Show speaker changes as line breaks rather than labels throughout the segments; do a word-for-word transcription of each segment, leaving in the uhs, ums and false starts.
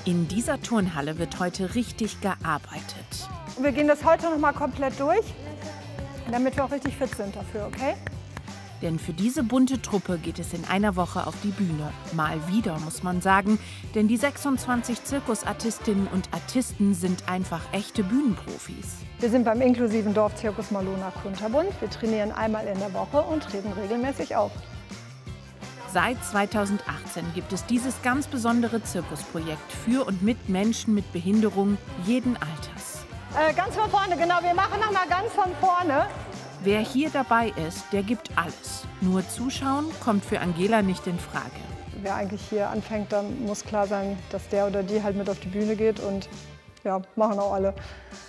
In dieser Turnhalle wird heute richtig gearbeitet.
Und wir gehen das heute noch mal komplett durch, damit wir auch richtig fit sind dafür, okay?
Denn für diese bunte Truppe geht es in einer Woche auf die Bühne. Mal wieder, muss man sagen, denn die sechsundzwanzig Zirkusartistinnen und Artisten sind einfach echte Bühnenprofis.
Wir sind beim inklusiven Dorfzirkus Malona Kunterbund. Wir trainieren einmal in der Woche und treten regelmäßig auf.
Seit zweitausendachtzehn gibt es dieses ganz besondere Zirkusprojekt für und mit Menschen mit Behinderung jeden Alters.
Äh, ganz von vorne, genau. Wir machen noch mal ganz von vorne.
Wer hier dabei ist, der gibt alles. Nur zuschauen kommt für Angela nicht in Frage.
Wer eigentlich hier anfängt, dann muss klar sein, dass der oder die halt mit auf die Bühne geht und ja, machen auch alle.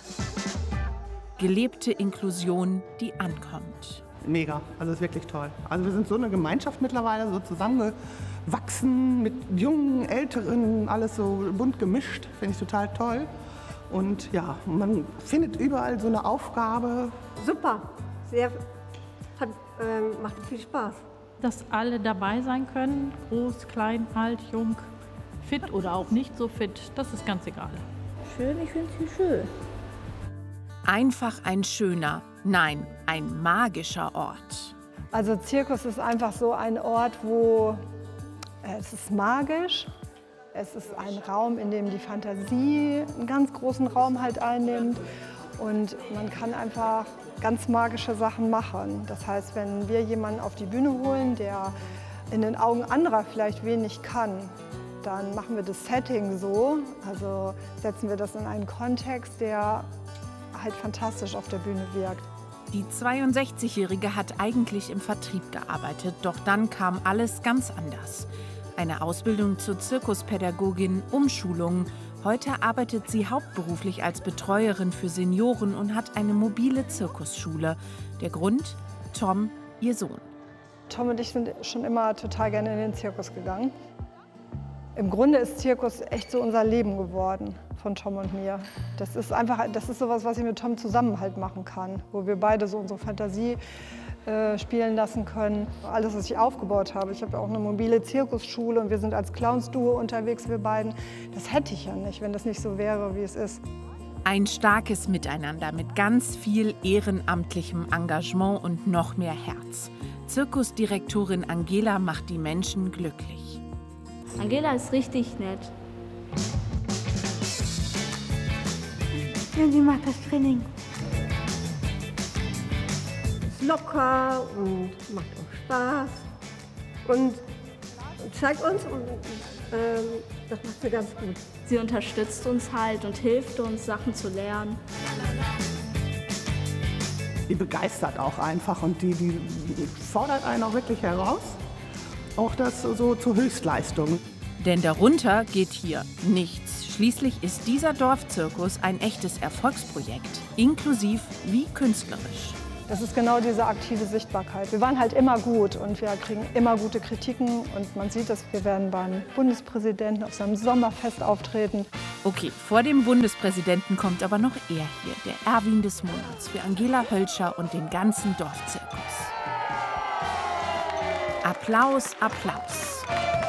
Gelebte Inklusion, die ankommt.
Mega, also ist wirklich toll. Also wir sind so eine Gemeinschaft mittlerweile, so zusammengewachsen mit Jungen, Älteren, alles so bunt gemischt, finde ich total toll. Und ja, man findet überall so eine Aufgabe.
Super, sehr, hat, äh, macht viel Spaß.
Dass alle dabei sein können, groß, klein, alt, jung, fit oder auch nicht so fit, das ist ganz egal.
Schön, ich finde sie schön.
Einfach ein schöner, nein, ein magischer Ort.
Also Zirkus ist einfach so ein Ort, wo äh, es ist magisch. Es ist ein Raum, in dem die Fantasie einen ganz großen Raum halt einnimmt. Und man kann einfach ganz magische Sachen machen. Das heißt, wenn wir jemanden auf die Bühne holen, der in den Augen anderer vielleicht wenig kann, dann machen wir das Setting so, also setzen wir das in einen Kontext, der halt fantastisch auf der Bühne wirkt.
Die zweiundsechzigjährige hat eigentlich im Vertrieb gearbeitet, doch dann kam alles ganz anders. Eine Ausbildung zur Zirkuspädagogin, Umschulungen. Heute arbeitet sie hauptberuflich als Betreuerin für Senioren und hat eine mobile Zirkusschule. Der Grund? Tom, ihr Sohn.
Tom und ich sind schon immer total gerne in den Zirkus gegangen. Im Grunde ist Zirkus echt so unser Leben geworden, von Tom und mir. Das ist einfach, das ist sowas, was ich mit Tom zusammen halt machen kann, wo wir beide so unsere Fantasie äh, spielen lassen können. Alles, was ich aufgebaut habe. Ich habe ja auch eine mobile Zirkusschule und wir sind als Clowns-Duo unterwegs, wir beiden. Das hätte ich ja nicht, wenn das nicht so wäre, wie es ist.
Ein starkes Miteinander mit ganz viel ehrenamtlichem Engagement und noch mehr Herz. Zirkusdirektorin Angela macht die Menschen glücklich.
Angela ist richtig nett.
Ja, sie macht das Training. Ist locker und macht auch Spaß. Und zeigt uns, und ähm, das macht sie ganz gut.
Sie unterstützt uns halt und hilft uns, Sachen zu lernen.
Die begeistert auch einfach und die, die fordert einen auch wirklich heraus. Auch das so zur Höchstleistung.
Denn darunter geht hier nichts. Schließlich ist dieser Dorfzirkus ein echtes Erfolgsprojekt, inklusiv wie künstlerisch.
Das ist genau diese aktive Sichtbarkeit. Wir waren halt immer gut und wir kriegen immer gute Kritiken. Und man sieht es, wir werden beim Bundespräsidenten auf seinem Sommerfest auftreten.
Okay, vor dem Bundespräsidenten kommt aber noch er hier, der Erwin des Monats für Angela Hölscher und den ganzen Dorfzirkus. Applaus, Applaus.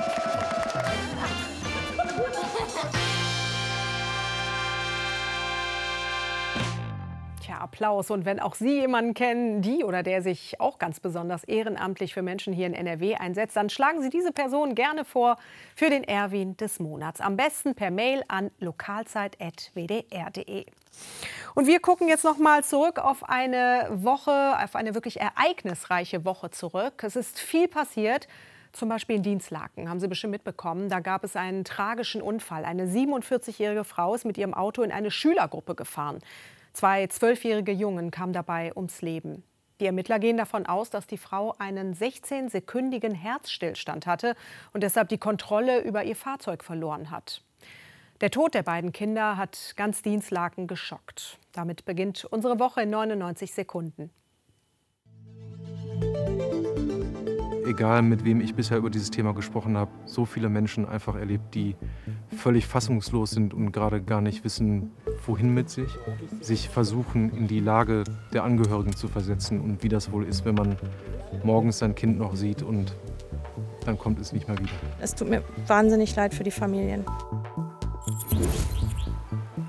Tja, Applaus. Und wenn auch Sie jemanden kennen, die oder der sich auch ganz besonders ehrenamtlich für Menschen hier in N R W einsetzt, dann schlagen Sie diese Person gerne vor für den Erwin des Monats. Am besten per Mail an lokalzeit punkt w d r punkt d e. Und wir gucken jetzt noch mal zurück auf eine Woche, auf eine wirklich ereignisreiche Woche zurück. Es ist viel passiert. Zum Beispiel in Dinslaken, haben Sie bestimmt mitbekommen. Da gab es einen tragischen Unfall. Eine siebenundvierzigjährige Frau ist mit ihrem Auto in eine Schülergruppe gefahren. Zwei zwölfjährige Jungen kamen dabei ums Leben. Die Ermittler gehen davon aus, dass die Frau einen sechzehnsekündigen Herzstillstand hatte und deshalb die Kontrolle über ihr Fahrzeug verloren hat. Der Tod der beiden Kinder hat ganz Dinslaken geschockt. Damit beginnt unsere Woche in neunundneunzig Sekunden.
Egal, mit wem ich bisher über dieses Thema gesprochen habe, so viele Menschen einfach erlebt, die völlig fassungslos sind und gerade gar nicht wissen, wohin mit sich. Sich versuchen, in die Lage der Angehörigen zu versetzen und wie das wohl ist, wenn man morgens sein Kind noch sieht und dann kommt es nicht mehr wieder.
Es tut mir wahnsinnig leid für die Familien.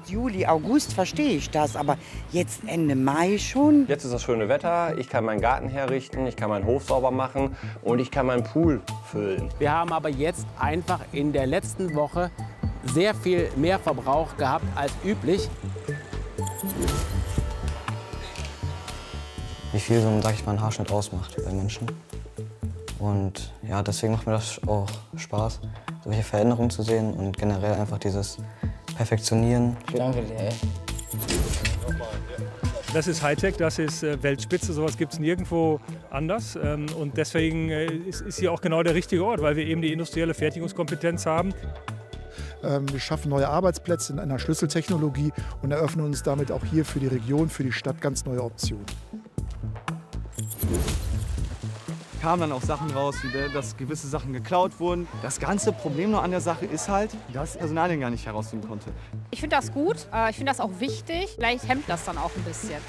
Juli, August verstehe ich das, aber jetzt Ende Mai schon.
Jetzt ist das schöne Wetter, ich kann meinen Garten herrichten, ich kann meinen Hof sauber machen und ich kann meinen Pool füllen.
Wir haben aber jetzt einfach in der letzten Woche sehr viel mehr Verbrauch gehabt als üblich.
Wie viel so ein, sag ich mal, ein Haarschnitt ausmacht bei Menschen. Und ja, deswegen macht mir das auch Spaß, solche Veränderungen zu sehen und generell einfach dieses Perfektionieren.
Danke dir, ey.
Das ist Hightech, das ist Weltspitze, sowas gibt es nirgendwo anders. Und deswegen ist hier auch genau der richtige Ort, weil wir eben die industrielle Fertigungskompetenz haben.
Wir schaffen neue Arbeitsplätze in einer Schlüsseltechnologie und eröffnen uns damit auch hier für die Region, für die Stadt ganz neue Optionen.
Kamen dann auch Sachen raus, wie dass gewisse Sachen geklaut wurden. Das ganze Problem noch an der Sache ist halt, dass das Personal den gar nicht herausfinden konnte.
Ich finde das gut, ich finde das auch wichtig. Vielleicht hemmt das dann auch ein bisschen.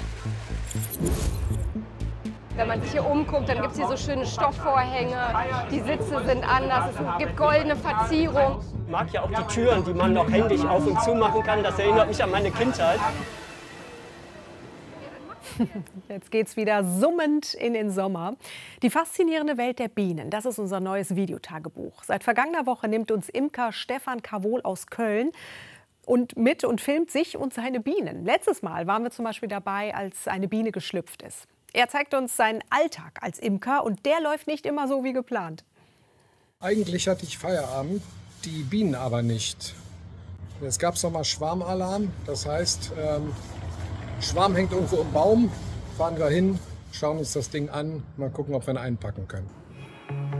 Wenn man sich hier umguckt, dann gibt es hier so schöne Stoffvorhänge, die Sitze sind anders, es gibt goldene Verzierung.
Ich mag ja auch die Türen, die man noch händisch auf und zu machen kann. Das erinnert mich an meine Kindheit.
Jetzt geht's wieder summend in den Sommer. Die faszinierende Welt der Bienen, das ist unser neues Videotagebuch. Seit vergangener Woche nimmt uns Imker Stefan Kavol aus Köln und mit und filmt sich und seine Bienen. Letztes Mal waren wir zum Beispiel dabei, als eine Biene geschlüpft ist. Er zeigt uns seinen Alltag als Imker und der läuft nicht immer so wie geplant.
Eigentlich hatte ich Feierabend, die Bienen aber nicht. Jetzt gab es noch mal Schwarmalarm, das heißt, ähm, Schwarm hängt irgendwo im Baum, fahren wir hin, schauen uns das Ding an, mal gucken, ob wir ihn einpacken können.